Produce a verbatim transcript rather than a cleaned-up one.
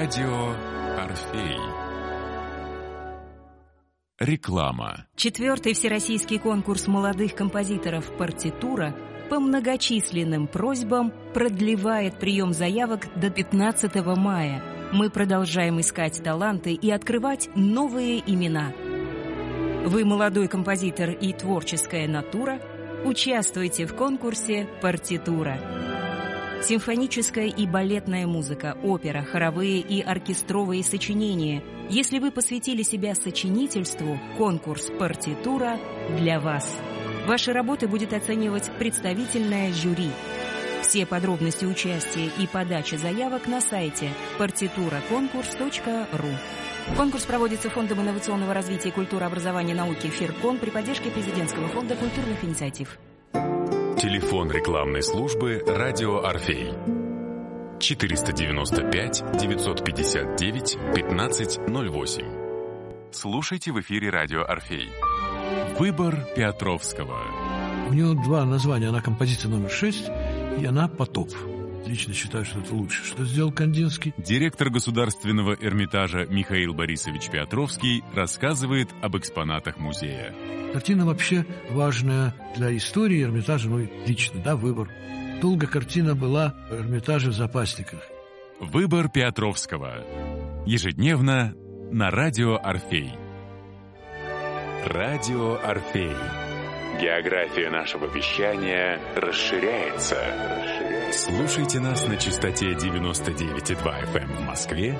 Радио Орфей. Реклама. Четвертый всероссийский конкурс молодых композиторов «Партитура» по многочисленным просьбам продлевает прием заявок до пятнадцатого мая. Мы продолжаем искать таланты и открывать новые имена. Вы молодой композитор и творческая натура? Участвуйте в конкурсе «Партитура». Симфоническая и балетная музыка, опера, хоровые и оркестровые сочинения. Если вы посвятили себя сочинительству, конкурс «Партитура» для вас. Ваши работы будет оценивать представительное жюри. Все подробности участия и подачи заявок на сайте партитура конкурс точка ру. Конкурс проводится Фондом инновационного развития культуры, образования и науки «Фиркон» при поддержке Президентского фонда культурных инициатив. Телефон рекламной службы «Радио Орфей». четыреста девяносто пять девятьсот пятьдесят девять пятнадцать ноль восемь. Слушайте в эфире «Радио Орфей». Выбор Петровского. У него два названия. Она композиция номер шесть, и она «Потоп». Лично считаю, что это лучше, что сделал Кандинский. Директор Государственного Эрмитажа Михаил Борисович Петровский рассказывает об экспонатах музея. Картина вообще важная для истории Эрмитажа, ну и лично, да, выбор. Долго картина была в Эрмитаже в запасниках. Выбор Петровского. Ежедневно на Радио Орфей. Радио Орфей. География нашего вещания расширяется. Слушайте нас на частоте девяносто девять и два эф эм в Москве